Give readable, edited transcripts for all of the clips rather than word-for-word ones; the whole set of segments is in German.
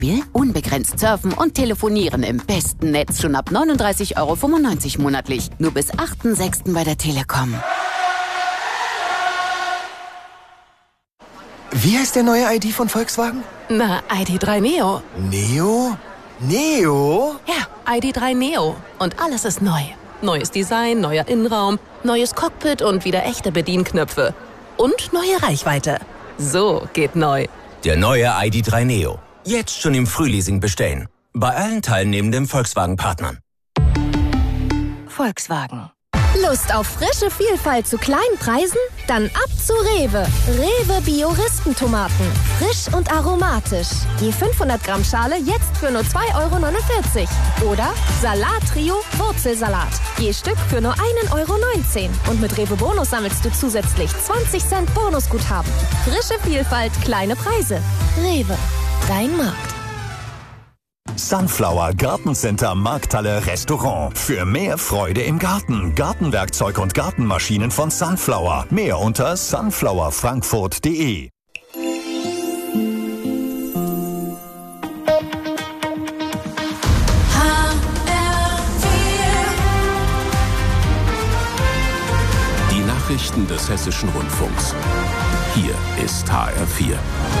Unbegrenzt surfen und telefonieren im besten Netz schon ab 39,95 € monatlich. Nur bis 8.6. bei der Telekom. Wie heißt der neue ID von Volkswagen? Na, ID.3 Neo. Neo? Neo? Ja, ID.3 Neo. Und alles ist neu. Neues Design, neuer Innenraum, neues Cockpit und wieder echte Bedienknöpfe. Und neue Reichweite. So geht neu. Der neue ID.3 Neo. Jetzt schon im Frühleasing bestellen. Bei allen teilnehmenden Volkswagen-Partnern. Volkswagen. Lust auf frische Vielfalt zu kleinen Preisen? Dann ab zu Rewe. Rewe Bio-Ristentomaten. Frisch und aromatisch. Je 500 Gramm Schale jetzt für nur 2,49 €. Oder Salat-Trio Wurzelsalat. Je Stück für nur 1,19 €. Und mit Rewe Bonus sammelst du zusätzlich 20 Cent Bonusguthaben. Frische Vielfalt, kleine Preise. Rewe. Dein Markt. Sunflower Gartencenter Markthalle Restaurant. Für mehr Freude im Garten. Gartenwerkzeug und Gartenmaschinen von Sunflower. Mehr unter sunflowerfrankfurt.de. Die Nachrichten des Hessischen Rundfunks. Hier ist HR4.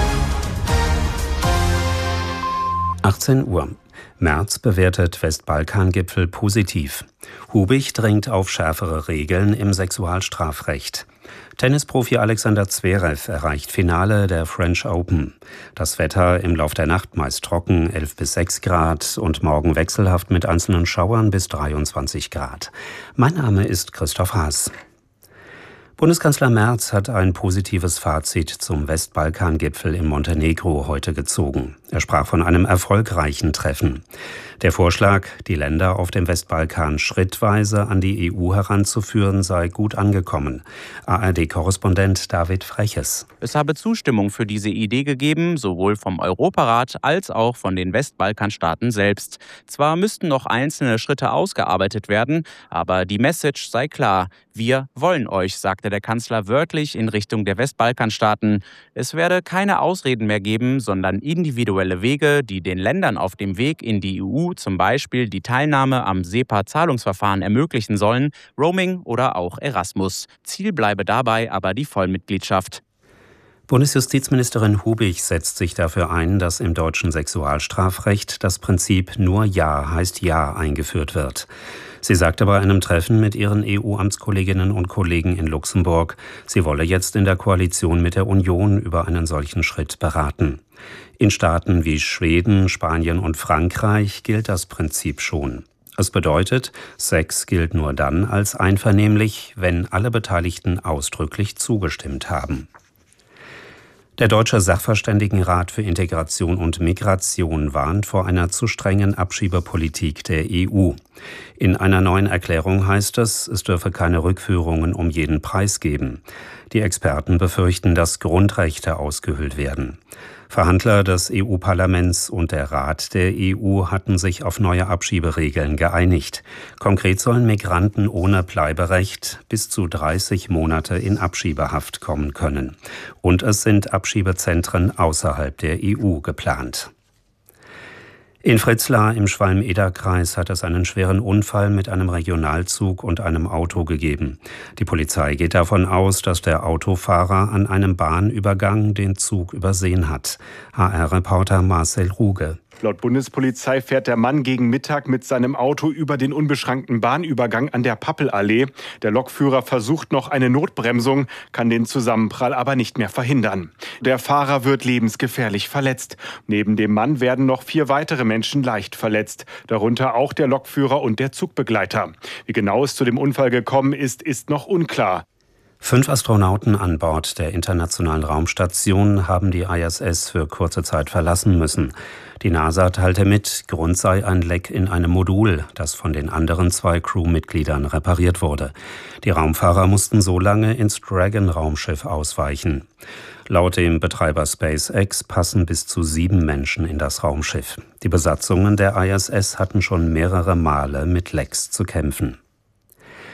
18 Uhr. Merz bewertet Westbalkan-Gipfel positiv. Hubig drängt auf schärfere Regeln im Sexualstrafrecht. Tennisprofi Alexander Zverev erreicht Finale der French Open. Das Wetter im Lauf der Nacht meist trocken, 11 bis 6 Grad und morgen wechselhaft mit einzelnen Schauern bis 23 Grad. Mein Name ist Christoph Haas. Bundeskanzler Merz hat ein positives Fazit zum Westbalkan-Gipfel in Montenegro heute gezogen. Er sprach von einem erfolgreichen Treffen. Der Vorschlag, die Länder auf dem Westbalkan schrittweise an die EU heranzuführen, sei gut angekommen. ARD-Korrespondent David Freches. Es habe Zustimmung für diese Idee gegeben, sowohl vom Europarat als auch von den Westbalkanstaaten selbst. Zwar müssten noch einzelne Schritte ausgearbeitet werden, aber die Message sei klar. Wir wollen euch, sagte der Kanzler wörtlich in Richtung der Westbalkanstaaten. Es werde keine Ausreden mehr geben, sondern individuelle Wege, die den Ländern auf dem Weg in die EU zum Beispiel die Teilnahme am SEPA-Zahlungsverfahren ermöglichen sollen, Roaming oder auch Erasmus. Ziel bleibe dabei aber die Vollmitgliedschaft. Bundesjustizministerin Hubig setzt sich dafür ein, dass im deutschen Sexualstrafrecht das Prinzip nur Ja heißt Ja eingeführt wird. Sie sagte bei einem Treffen mit ihren EU-Amtskolleginnen und Kollegen in Luxemburg, sie wolle jetzt in der Koalition mit der Union über einen solchen Schritt beraten. In Staaten wie Schweden, Spanien und Frankreich gilt das Prinzip schon. Es bedeutet, Sex gilt nur dann als einvernehmlich, wenn alle Beteiligten ausdrücklich zugestimmt haben. Der Deutsche Sachverständigenrat für Integration und Migration warnt vor einer zu strengen Abschiebepolitik der EU. In einer neuen Erklärung heißt es, es dürfe keine Rückführungen um jeden Preis geben. Die Experten befürchten, dass Grundrechte ausgehöhlt werden. Verhandler des EU-Parlaments und der Rat der EU hatten sich auf neue Abschieberegeln geeinigt. Konkret sollen Migranten ohne Bleiberecht bis zu 30 Monate in Abschiebehaft kommen können. Und es sind Abschiebezentren außerhalb der EU geplant. In Fritzlar im Schwalm-Eder-Kreis hat es einen schweren Unfall mit einem Regionalzug und einem Auto gegeben. Die Polizei geht davon aus, dass der Autofahrer an einem Bahnübergang den Zug übersehen hat. HR-Reporter Marcel Ruge. Laut Bundespolizei fährt der Mann gegen Mittag mit seinem Auto über den unbeschrankten Bahnübergang an der Pappelallee. Der Lokführer versucht noch eine Notbremsung, kann den Zusammenprall aber nicht mehr verhindern. Der Fahrer wird lebensgefährlich verletzt. Neben dem Mann werden noch 4 weitere Menschen leicht verletzt, darunter auch der Lokführer und der Zugbegleiter. Wie genau es zu dem Unfall gekommen ist, ist noch unklar. 5 Astronauten an Bord der Internationalen Raumstation haben die ISS für kurze Zeit verlassen müssen. Die NASA teilte mit, Grund sei ein Leck in einem Modul, das von den anderen 2 Crewmitgliedern repariert wurde. Die Raumfahrer mussten so lange ins Dragon-Raumschiff ausweichen. Laut dem Betreiber SpaceX passen bis zu 7 Menschen in das Raumschiff. Die Besatzungen der ISS hatten schon mehrere Male mit Lecks zu kämpfen.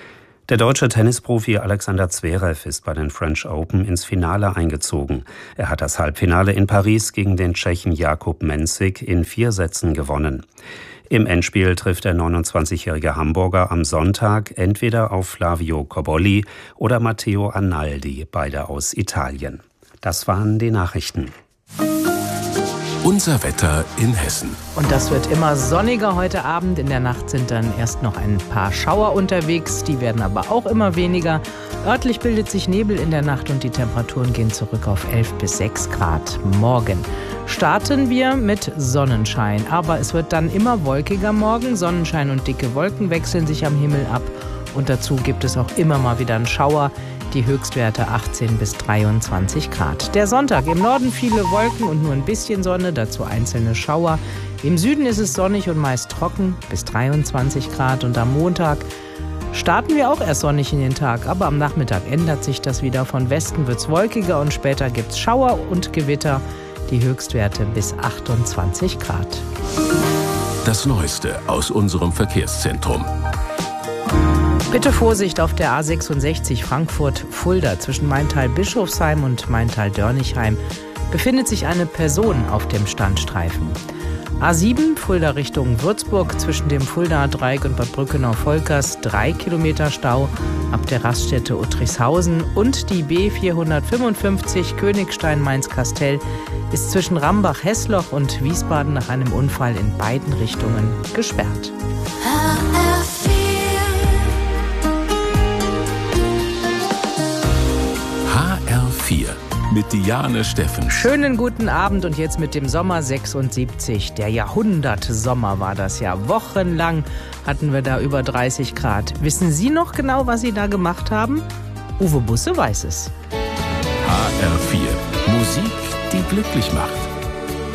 Der deutsche Tennisprofi Alexander Zverev ist bei den French Open ins Finale eingezogen. Er hat das Halbfinale in Paris gegen den Tschechen Jakub Mensik in 4 Sätzen gewonnen. Im Endspiel trifft der 29-jährige Hamburger am Sonntag entweder auf Flavio Cobolli oder Matteo Arnaldi, beide aus Italien. Das waren die Nachrichten. Unser Wetter in Hessen. Und das wird immer sonniger heute Abend. In der Nacht sind dann erst noch ein paar Schauer unterwegs. Die werden aber auch immer weniger. Örtlich bildet sich Nebel in der Nacht und die Temperaturen gehen zurück auf 11 bis 6 Grad. Morgen starten wir mit Sonnenschein. Aber es wird dann immer wolkiger morgen. Sonnenschein und dicke Wolken wechseln sich am Himmel ab. Und dazu gibt es auch immer mal wieder einen Schauer. Die Höchstwerte 18 bis 23 Grad. Der Sonntag im Norden viele Wolken und nur ein bisschen Sonne, dazu einzelne Schauer. Im Süden ist es sonnig und meist trocken, bis 23 Grad. Und am Montag starten wir auch erst sonnig in den Tag, aber am Nachmittag ändert sich das wieder. Von Westen wird es wolkiger und später gibt es Schauer und Gewitter. Die Höchstwerte bis 28 Grad. Das Neueste aus unserem Verkehrszentrum. Bitte Vorsicht auf der A66 Frankfurt-Fulda zwischen Maintal-Bischofsheim und Maintal-Dörnigheim befindet sich eine Person auf dem Standstreifen. A7 Fulda Richtung Würzburg zwischen dem Fuldaer Dreieck und Bad Brückenau-Volkers 3 Kilometer Stau ab der Raststätte Uttrichshausen und die B455 Königstein-Mainz-Kastell ist zwischen Rambach-Hessloch und Wiesbaden nach einem Unfall in beiden Richtungen gesperrt. HR4 mit Diane Steffens. Schönen guten Abend und jetzt mit dem Sommer 76. Der Jahrhundertsommer war das ja. Wochenlang hatten wir da über 30 Grad. Wissen Sie noch genau, was Sie da gemacht haben? Uwe Busse weiß es. HR4. Musik, die glücklich macht.